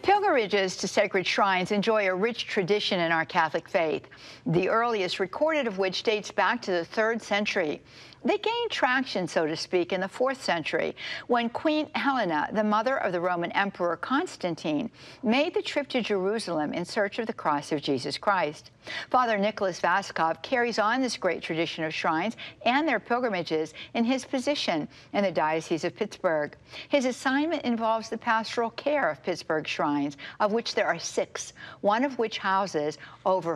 Pilgrimages to sacred shrines enjoy a rich tradition in our Catholic faith, the earliest recorded of which dates back to the 3rd century. They gained traction, so to speak, in the 4th century when Queen Helena, the mother of the Roman Emperor Constantine, made the trip to Jerusalem in search of the cross of Jesus Christ. Father Nicholas Vaskov carries on this great tradition of shrines and their pilgrimages in his position in the Diocese of Pittsburgh. His assignment involves the pastoral care of Pittsburgh shrines, of which there are 6, one of which houses over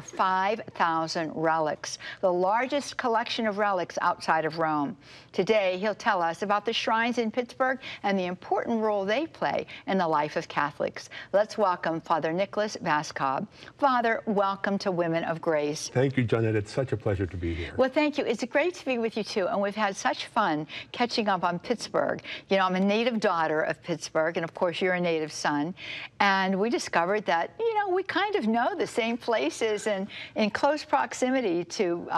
5,000 relics, the largest collection of relics outside of Rome. Today, he'll tell us about the shrines in Pittsburgh and the important role they play in the life of Catholics. Let's welcome Father Nicholas Vaskov. Father, welcome to Women of Grace. Thank you, Janet. It's such a pleasure to be here. Well, thank you. It's great to be with you, too, and we've had such fun catching up on Pittsburgh. You know, I'm a native daughter of Pittsburgh, and of course, you're a native son, and we discovered that, you know, we kind of know the same places and in close proximity to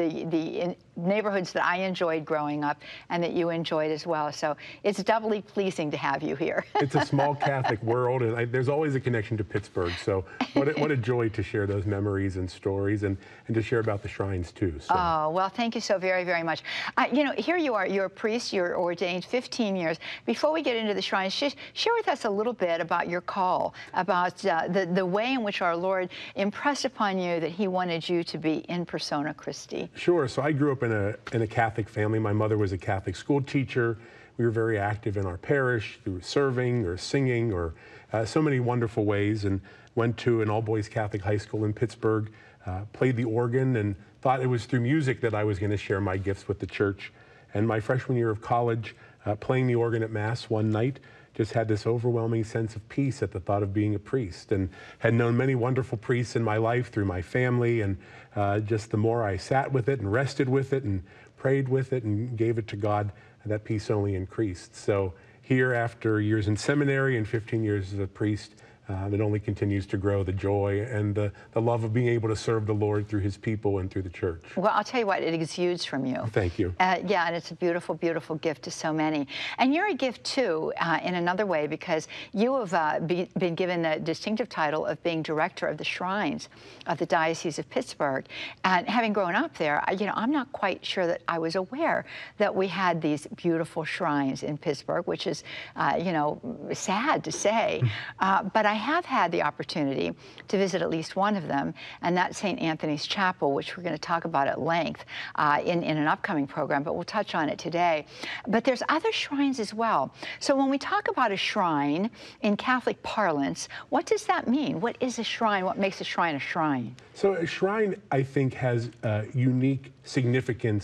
the neighborhoods that I enjoyed growing up and that you enjoyed as well. So it's doubly pleasing to have you here. It's a small Catholic world, and there's always a connection to Pittsburgh. So what a joy to share those memories and stories and to share about the shrines too. So. Oh, well, thank you so very, very much. You know, here you are, you're a priest, you're ordained 15 years. Before we get into the shrines, share with us a little bit about your call, about the way in which our Lord impressed upon you that he wanted you to be in persona Christi. Sure. So I grew up in a Catholic family. My mother was a Catholic school teacher. We were very active in our parish through serving or singing or so many wonderful ways, and went to an all-boys Catholic high school in Pittsburgh, played the organ, and thought it was through music that I was going to share my gifts with the church. And my freshman year of college, playing the organ at Mass one night, just had this overwhelming sense of peace at the thought of being a priest, and had known many wonderful priests in my life through my family, and just the more I sat with it and rested with it and prayed with it and gave it to God, that peace only increased. So here, after years in seminary and 15 years as a priest, it only continues to grow, the joy and the love of being able to serve the Lord through his people and through the church. Well, I'll tell you what, it exudes from you. Thank you. Yeah, and it's a beautiful, beautiful gift to so many. And you're a gift, too, in another way, because you have been given the distinctive title of being director of the shrines of the Diocese of Pittsburgh. And having grown up there, you know, I'm not quite sure that I was aware that we had these beautiful shrines in Pittsburgh, which is, you know, sad to say. But I have had the opportunity to visit at least one of them, and that's St. Anthony's Chapel, which we're going to talk about at length in an upcoming program, but we'll touch on it today. But there's other shrines as well. So when we talk about a shrine in Catholic parlance, what does that mean? What is a shrine? What makes a shrine a shrine? So a shrine, I think, has unique significance